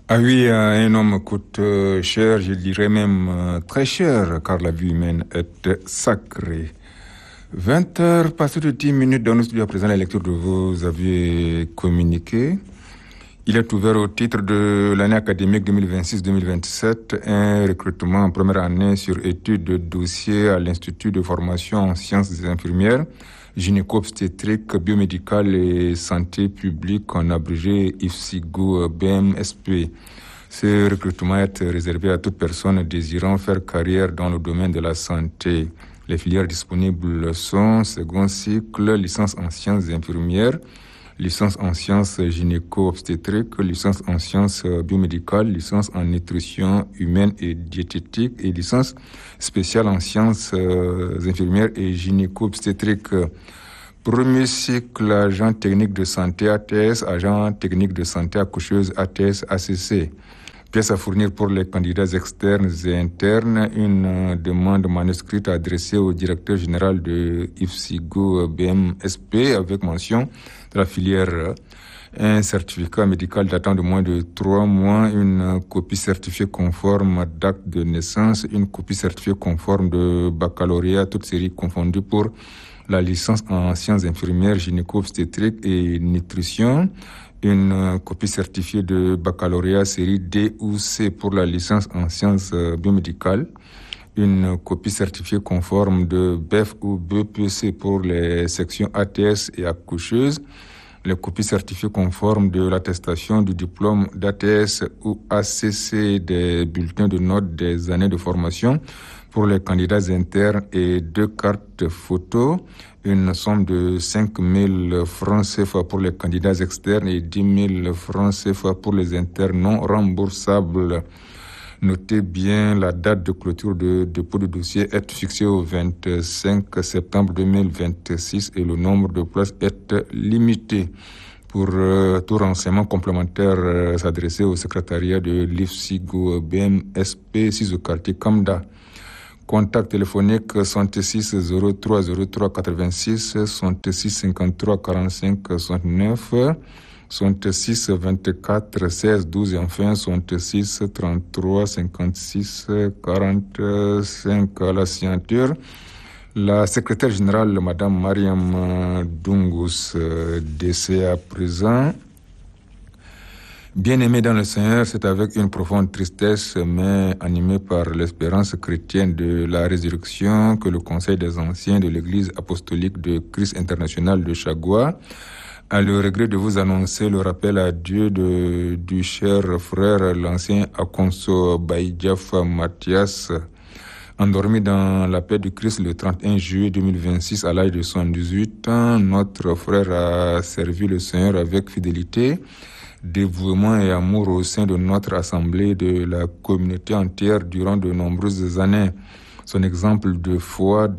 Ah oui, un homme coûte cher, je dirais même très cher, car la vie humaine est sacrée. 20 heures, passées de 10 minutes dans nos studios à présent, la lecture de vos avis communiqués. Il est ouvert au titre de l'année académique 2026-2027, un recrutement en première année sur études de dossier à l'Institut de formation en sciences des infirmières, gynéco-obstétrique, biomédicale et santé publique, en abrégé IFSIGO BMSP. Ce recrutement est réservé à toute personne désirant faire carrière dans le domaine de la santé. Les filières disponibles sont second cycle, licence en sciences infirmières, licence en sciences gynéco-obstétriques, licence en sciences biomédicales, licence en nutrition humaine et diététique et licence spéciale en sciences infirmières et gynéco-obstétriques. Premier cycle, agent technique de santé ATS, agent technique de santé accoucheuse ATS ACC. Pièces à fournir pour les candidats externes et internes, une demande manuscrite adressée au directeur général de IFSIGO BMSP avec mention de la filière, un certificat médical datant de moins de 3 mois, une copie certifiée conforme d'acte de naissance, une copie certifiée conforme de baccalauréat, toutes séries confondues pour la licence en sciences infirmières, gynéco-obstétrique et nutrition, une copie certifiée de baccalauréat série D ou C pour la licence en sciences biomédicales, une copie certifiée conforme de BEF ou BPC pour les sections ATS et accoucheuses, les copies certifiées conformes de l'attestation du diplôme d'ATS ou ACC des bulletins de notes des années de formation pour les candidats internes et 2 cartes photos, une somme de 5 000 francs CFA pour les candidats externes et 10 000 francs CFA pour les internes non remboursables. Notez bien, la date de clôture de dépôt de dossier est fixée au 25 septembre 2026 et le nombre de places est limité. Pour tout renseignement complémentaire, s'adresser au secrétariat de l'IFSIGO BMSP 6 au quartier Kamda. Contact téléphonique 66 03 03 86, 66 53 45 69, 66 24 16 12 et enfin 66 33 56 45 à la signature. La secrétaire générale, Madame Mariam Dungus, décédée à présent. Bien-aimé dans le Seigneur, c'est avec une profonde tristesse, mais animé par l'espérance chrétienne de la résurrection, que le Conseil des anciens de l'Église apostolique de Christ international de Chagua a le regret de vous annoncer le rappel à Dieu du cher frère, l'ancien Akonso Baïdjafa Mathias, endormi dans la paix du Christ le 31 juillet 2026 à l'âge de 78 ans. Notre frère a servi le Seigneur avec fidélité, dévouement et amour au sein de notre assemblée, de la communauté entière durant de nombreuses années. Son exemple de foi,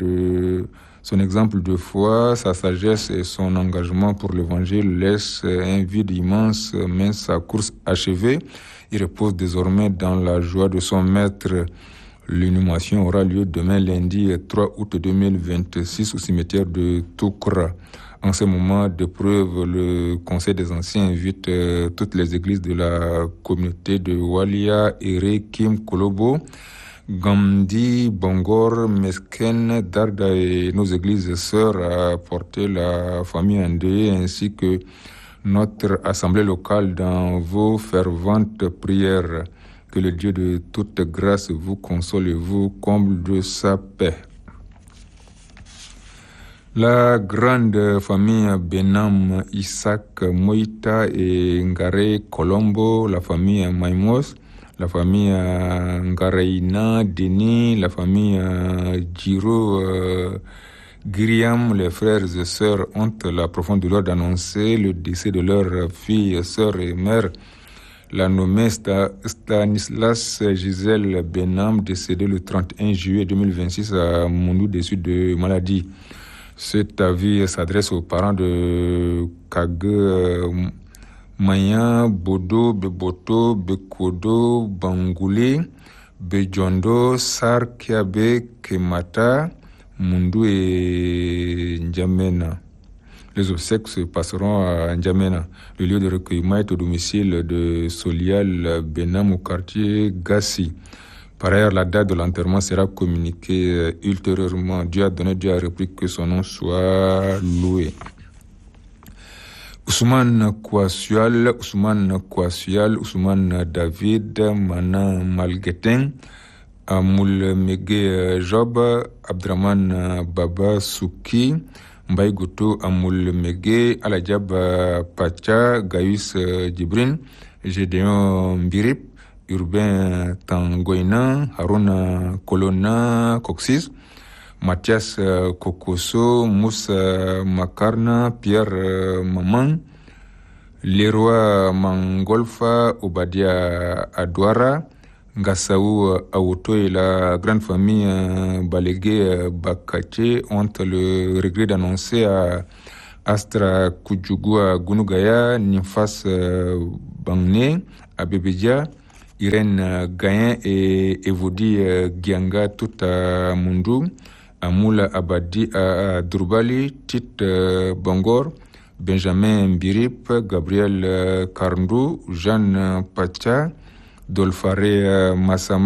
sa sagesse et son engagement pour l'évangile laissent un vide immense, mais sa course achevée, il repose désormais dans la joie de son maître. L'inhumation aura lieu demain lundi 3 août 2026 au cimetière de Toukra. En ce moment d'épreuve, le Conseil des Anciens invite toutes les églises de la communauté de Walia, Ere, Kim, Kolobo, Gamdi, Bangor, Mesken, Darda et nos églises sœurs à porter la famille endeuillée ainsi que notre assemblée locale dans vos ferventes prières. Que le Dieu de toute grâce vous console et vous comble de sa paix. La grande famille Benam, Isaac, Moïta et Ngare Colombo, la famille Maimos, la famille Ngareina, Denis, la famille Giro, Giriam, les frères et sœurs ont la profonde douleur d'annoncer le décès de leur fille, sœur et mère, la nommée Stanislas Gisèle Benam, décédée le 31 juillet 2026 à Mondou, déçue de maladie. Cet avis s'adresse aux parents de Kage, Maya, Bodo, Beboto, Bekodo, Bangoulé, Bejondo, Sar, Kiabe, Kemata, Mundu et N'Djamena. Les obsèques se passeront à N'Djamena. Le lieu de recueillement est au domicile de Solial Benam au quartier Gassi. Par ailleurs, la date de l'enterrement sera communiquée ultérieurement. Dieu a repris que son nom soit loué. Ousmane Kouassual, Ousmane David, Manan Malguetin, Amoul Mege Job, Abdraman Baba Souki, Mbaye Goto Amoul Mege, Aladjab Pacha, Gaius Djibrin, Gédéon Mbirip, Urbain Tangoïna, Haruna Colonna Coxis, Mathias Kokoso, Moussa Makarna, Pierre Maman, Leroy Mangolfa, Obadia Adouara, Gassaou Aoto et la grande famille Balégué Bakache ont le regret d'annoncer à Astra Koudjougou à Gounugaya, Nymphas Bangné à Bébédia, Irène Gayen et Evodi Gianga tout à Mundou, Amoula Abadi à Durbali, Tit Bangor, Benjamin Mbirip, Gabriel Karndou, Jeanne Pacha, Dolfare Massama,